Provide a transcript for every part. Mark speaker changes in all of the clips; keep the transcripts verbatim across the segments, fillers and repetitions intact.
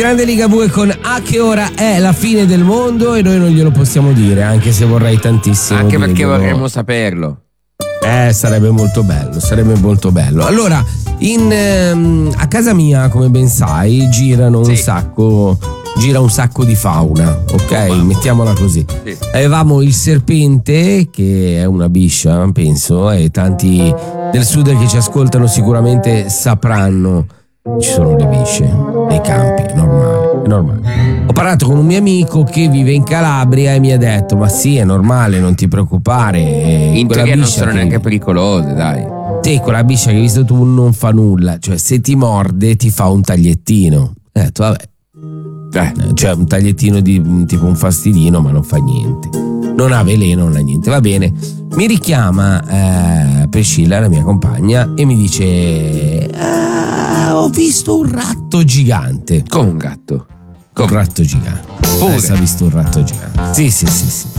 Speaker 1: grande Ligabue con A che ora è la fine del mondo, e noi non glielo possiamo dire, anche se vorrei tantissimo.
Speaker 2: Anche perché
Speaker 1: dirlo.
Speaker 2: vorremmo saperlo.
Speaker 1: Eh, sarebbe molto bello, sarebbe molto bello. Allora, in, ehm, a casa mia, come ben sai, girano
Speaker 2: Sì.
Speaker 1: un sacco, gira un sacco di fauna, ok?
Speaker 2: Wow.
Speaker 1: Mettiamola così.
Speaker 2: Sì.
Speaker 1: Avevamo il serpente, che è una biscia, penso, e tanti del sud che ci ascoltano sicuramente sapranno. Ci sono le bisce nei campi, è normale, è normale. Ho parlato con un mio amico che vive in Calabria e mi ha detto: ma sì, è normale, non ti preoccupare.
Speaker 2: In
Speaker 1: quella
Speaker 2: teoria non
Speaker 1: biscia
Speaker 2: sono
Speaker 1: che-
Speaker 2: neanche pericolose, dai.
Speaker 1: Sì, quella biscia che hai visto tu non fa nulla, cioè se ti morde ti fa un tagliettino. Ho detto vabbè,
Speaker 2: Eh.
Speaker 1: cioè un tagliettino di tipo un fastidino, ma non fa niente. Non ha veleno, non ha niente, va bene. Mi richiama eh, Priscilla, la mia compagna, e mi dice: "Ah, ho visto un ratto gigante."
Speaker 2: Come un gatto.
Speaker 1: Un ratto gigante.
Speaker 2: Pure.
Speaker 1: Adesso ha visto un ratto gigante. Sì, sì, sì, sì.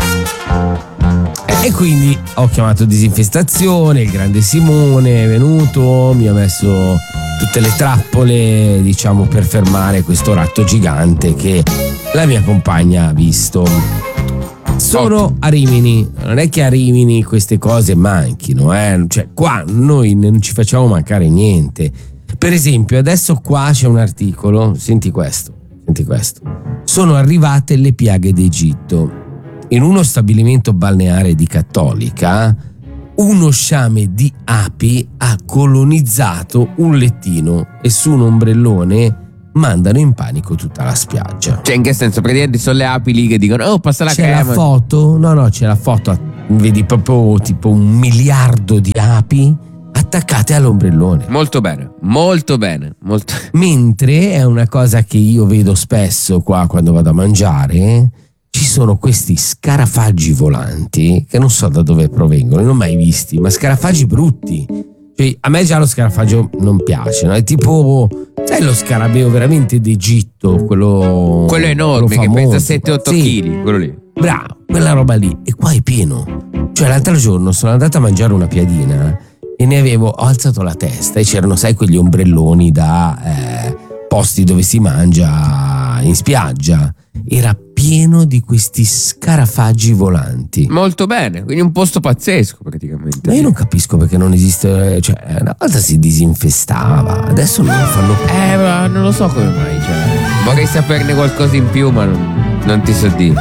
Speaker 1: E quindi ho chiamato disinfestazione, il grande Simone è venuto, mi ha messo tutte le trappole, diciamo, per fermare questo ratto gigante che la mia compagna ha visto. Sono a Rimini, non è che a Rimini queste cose manchino, eh? Cioè qua noi non ci facciamo mancare niente. Per esempio adesso qua c'è un articolo, senti questo, senti questo. Sono arrivate le piaghe d'Egitto. In uno stabilimento balneare di Cattolica, uno sciame di api ha colonizzato un lettino e su un ombrellone mandano in panico tutta la spiaggia.
Speaker 2: Cioè, in che senso? Praticamente sono le api lì che dicono: oh, passa la
Speaker 1: C'è
Speaker 2: crema.
Speaker 1: la foto, no no, c'è la foto, vedi proprio tipo un miliardo di api attaccate all'ombrellone.
Speaker 2: Molto bene, molto bene. Molto...
Speaker 1: Mentre è una cosa che io vedo spesso qua quando vado a mangiare, ci sono questi scarafaggi volanti che non so da dove provengono, non ho mai visti, ma scarafaggi brutti. Cioè, a me già lo scarafaggio non piace, no? È tipo, sai, lo scarabeo veramente d'Egitto, quello
Speaker 2: Quello enorme
Speaker 1: quello
Speaker 2: che
Speaker 1: famoso.
Speaker 2: pesa sette otto
Speaker 1: Sì,
Speaker 2: kg, quello lì.
Speaker 1: bravo, quella roba lì. E qua è pieno. Cioè l'altro giorno sono andato a mangiare una piadina e ne avevo, ho alzato la testa e c'erano, sai, quegli ombrelloni da eh, posti dove si mangia in spiaggia. Era pieno di questi scarafaggi volanti.
Speaker 2: Molto bene, quindi un posto pazzesco praticamente.
Speaker 1: Ma io non capisco perché non esiste, cioè una volta si disinfestava, adesso non lo fanno più.
Speaker 2: Eh, ma non lo so come mai, cioè. Vorrei saperne qualcosa in più, ma non, non ti so dire.